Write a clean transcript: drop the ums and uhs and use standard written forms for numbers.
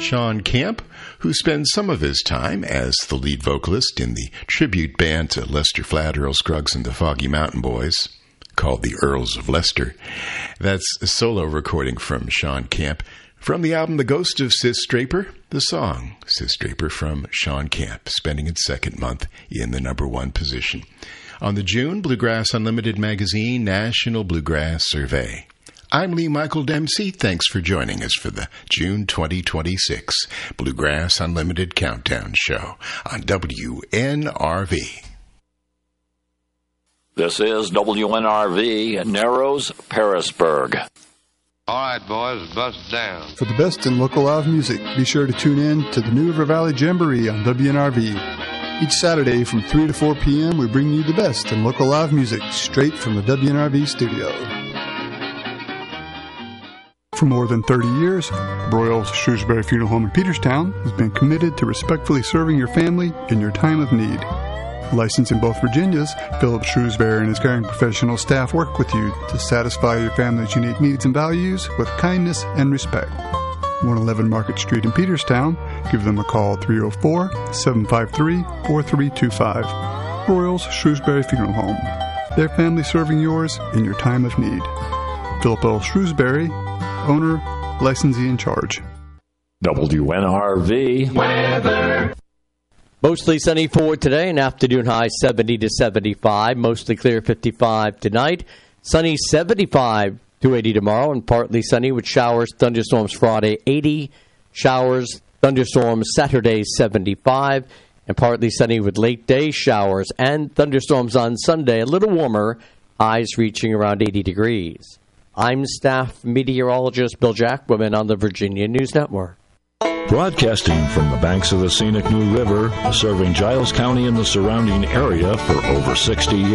Sean Camp, who spends some of his time as the lead vocalist in the tribute band to Lester Flatt, Earl Scruggs, and the Foggy Mountain Boys, called the Earls of Leicester. That's a solo recording from Sean Camp from the album The Ghost of Sis Draper, the song Sis Draper from Sean Camp, spending its second month in the number one position on the June Bluegrass Unlimited magazine National Bluegrass Survey. I'm Lee Michael Dempsey. Thanks for joining us for the June 2026 Bluegrass Unlimited Countdown Show on WNRV. This is WNRV, Narrows, Pearisburg. All right, boys, bust down. For the best in local live music, be sure to tune in to the New River Valley Jamboree on WNRV. Each Saturday from 3 to 4 p.m., we bring you the best in local live music straight from the WNRV studio. For more than 30 years, Broyles Shrewsbury Funeral Home in Peterstown has been committed to respectfully serving your family in your time of need. Licensed in both Virginias, Philip Shrewsbury and his caring professional staff work with you to satisfy your family's unique needs and values with kindness and respect. 111 Market Street in Peterstown. Give them a call at 304-753-4325. Broyles Shrewsbury Funeral Home. Their family serving yours in your time of need. Philip L. Shrewsbury, owner, licensee in charge. WNRV weather. Mostly sunny for today, an afternoon high 70 to 75. Mostly clear 55 tonight. Sunny 75 to 80 tomorrow, and partly sunny with showers, thunderstorms Friday 80. Showers, thunderstorms Saturday 75. And partly sunny with late day showers and thunderstorms on Sunday. A little warmer, highs reaching around 80 degrees. I'm staff meteorologist Bill Jacquemin on the Virginia News Network. Broadcasting from the banks of the scenic New River, serving Giles County and the surrounding area for over 60 years.